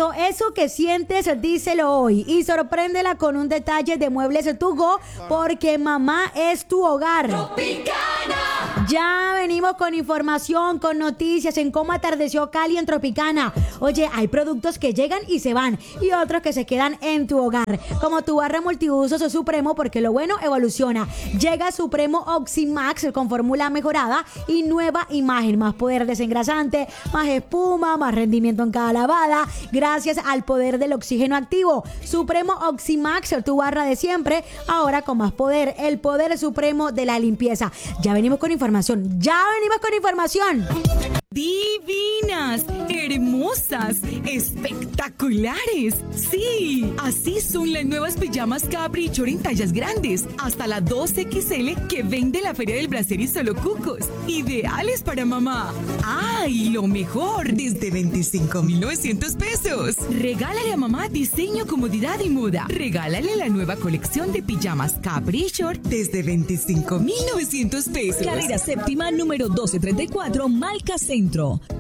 amigo, eso que sientes, díselo hoy y sorpréndela con un detalle de Muebles To Go, porque mamá es tu hogar. Tropicana. Ya venimos con información, con noticias en cómo atardeció Cali en Tropicana. Oye, hay productos que llegan y se van y otros que se quedan en tu hogar, como tu barra multiusos o Supremo, porque lo bueno evoluciona. Llega Supremo Oximax con fórmula mejorada y nueva imagen, más poder desengrasante, más espuma, más rendimiento en cada lavada, gracias al poder del oxígeno activo. Supremo Oximax, tu barra de siempre, ahora con más poder, el poder supremo de la limpieza. Ya venimos con información. Divinas, hermosas, espectaculares. Sí, así son las nuevas pijamas Caprichor en tallas grandes, hasta la 2XL que vende la Feria del Brasier y Solo Cucos. Ideales para mamá. ¡Ay, lo mejor! Desde 25,900 pesos. Regálale a mamá diseño, comodidad y moda. Regálale la nueva colección de pijamas Caprichor desde 25,900 pesos. Carrera Séptima, número 1234, Malca Centro.